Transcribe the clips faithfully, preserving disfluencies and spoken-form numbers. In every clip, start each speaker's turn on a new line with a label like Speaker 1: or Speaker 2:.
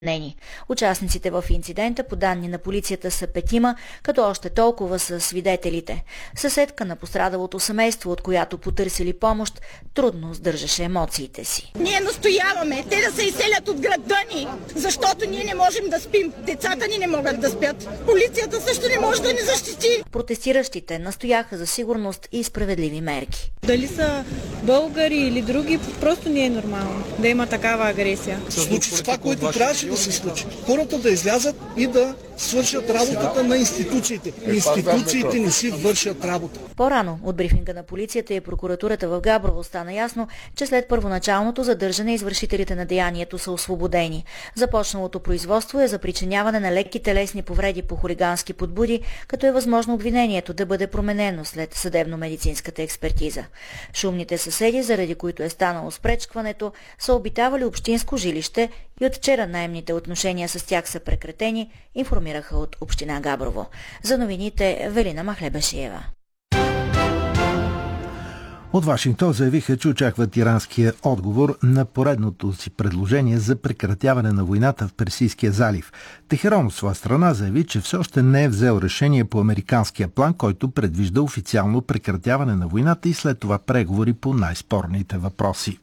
Speaker 1: Нени. Участниците в инцидента по данни на полицията са петима, като още толкова са свидетелите. Съседка на пострадалото семейство, от която потърсили помощ, трудно сдържаше емоциите си.
Speaker 2: Ние настояваме те да се изселят от града ни, защото ние не можем да спим. Децата ни не могат да спят. Полицията също не може да ни защити.
Speaker 1: Протестиращите настояха за сигурност и справедливи мерки.
Speaker 3: Дали са българи или други, просто не е нормално да има такава агресия.
Speaker 4: Случи това, което трябваше да се случи. Хората да излязат и да свършат работата на институциите. Институциите не си вършат работа.
Speaker 1: По-рано от брифинга на полицията и прокуратурата в Габрово стана ясно, че след първоначалното задържане извършителите на деянието са освободени. Започналото производство е за причиняване на леки телесни повреди по хулигански подбуди, като е възможно обвинението да бъде променено след съдебно-медицинската експертиза. Шумните съседи, заради които е станало спречкването, са обитавали общинско жилище и от вчера наемните отношения с тях са прекратени, информираха от община Габрово. За новините Велина Махлебешиева.
Speaker 5: От Вашингтон заявиха, че очакват иранския отговор на поредното си предложение за прекратяване на войната в Персийския залив. Техеран от своя страна заяви, че все още не е взел решение по американския план, който предвижда официално прекратяване на войната и след това преговори по най-спорните въпроси.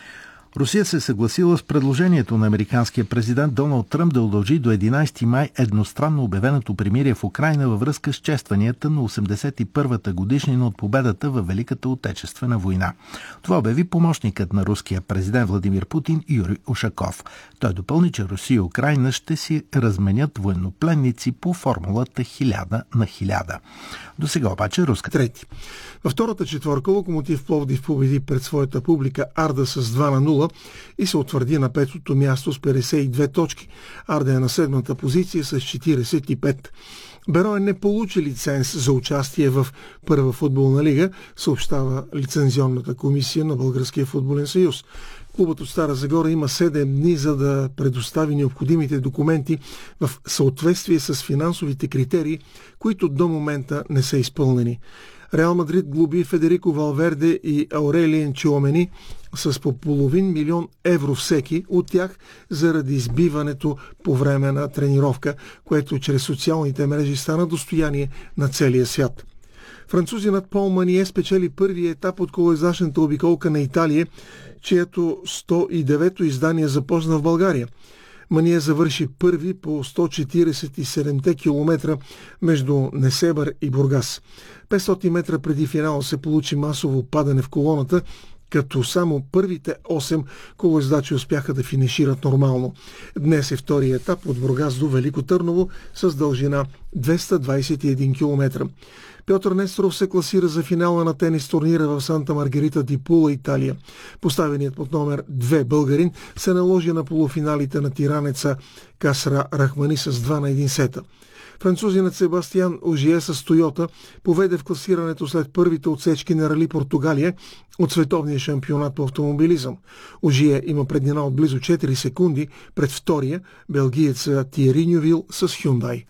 Speaker 5: Русия се е съгласила с предложението на американския президент Доналд Тръмп да удължи до единайсети май едностранно обявеното примирие в Украйна във връзка с честванията на осемдесет и първата годишнина от победата във Великата отечествена война. Това обяви помощникът на руския президент Владимир Путин Юрий Ушаков. Той допълни, че Русия и Украйна ще си разменят военнопленници по формулата хиляда на хиляда. До сега обаче руска
Speaker 6: трети. Във втората четворка Локомотив Пловдив победи пред своята публика Арда с два на нула и се утвърди на петото място с петдесет и две точки. Арда е на седмата позиция с четирийсет и пет. Берое не получи лиценз за участие в първа футболна лига, съобщава лицензионната комисия на Българския футболен съюз. Клубът от Стара Загора има седем дни, за да предостави необходимите документи в съответствие с финансовите критерии, които до момента не са изпълнени. Реал Мадрид глоби Федерико Валверде и Аурелиен Чиомени с по половин милион евро всеки от тях заради избиването по време на тренировка, което чрез социалните мрежи стана достояние на целия свят. Французинът Пол Мание спечели първия етап от колоездачната обиколка на Италия, чието сто и девето издание започна в България. Мание завърши първи по сто четирийсет и седем километра между Несебър и Бургас. петстотин метра преди финала се получи масово падане в колоната, като само първите осем колоездачи успяха да финишират нормално. Днес е втория етап от Бургас до Велико Търново с дължина двеста двайсет и един километра. Пьотър Несторов се класира за финала на тенис турнира в Санта Маргарита ди Пула, Италия. Поставеният под номер две българин се наложи на полуфиналите на тиранеца Касра Рахмани с два на един сета. Французинът Себастиан Ожие с Тойота поведе в класирането след първите отсечки на Рали Португалия от световния шампионат по автомобилизъм. Ожие има преднина от близо четири секунди пред втория белгиеца Тиери Нювил с Хюндай.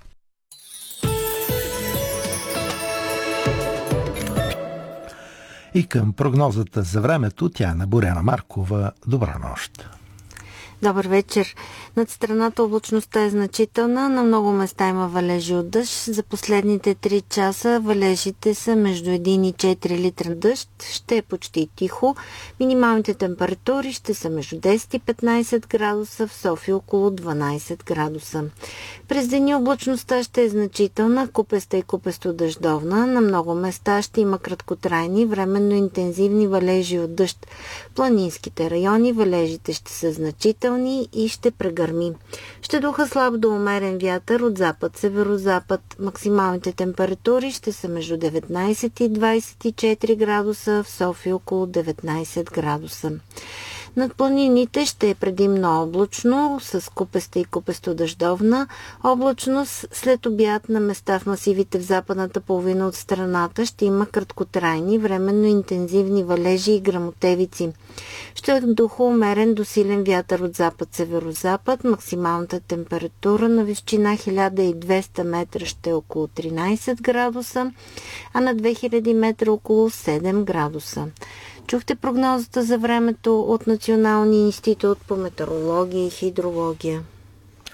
Speaker 5: И към прогнозата за времето, тя е на Боряна Маркова. Добра нощ!
Speaker 7: Добър вечер. Над страната облачността е значителна. На много места има валежи от дъжд. За последните три часа валежите са между един и четири литра дъжд. Ще е почти тихо. Минималните температури ще са между десет и петнайсет градуса, в София около дванайсет градуса. През деня облачността ще е значителна, купеста и купесто дъждовна. На много места ще има краткотрайни, временно интензивни валежи от дъжд. В планинските райони валежите ще са значителни и ще прегърми. Ще духа слаб до умерен вятър от запад-северозапад. Максималните температури ще са между деветнайсет и двайсет и четири градуса, в София около деветнайсет градуса. Над планините ще е предимно облачно, с купеста и купесто дъждовна облачност. След обяд на места в масивите в западната половина от страната ще има краткотрайни, временно интензивни валежи и гръмотевици. Ще е духо умерен до силен вятър от запад-северозапад. Максималната температура на височина хиляда и двеста метра ще е около тринайсет градуса, а на две хиляди метра около седем градуса. Чухте прогнозата за времето от Националния институт по метеорология и хидрология.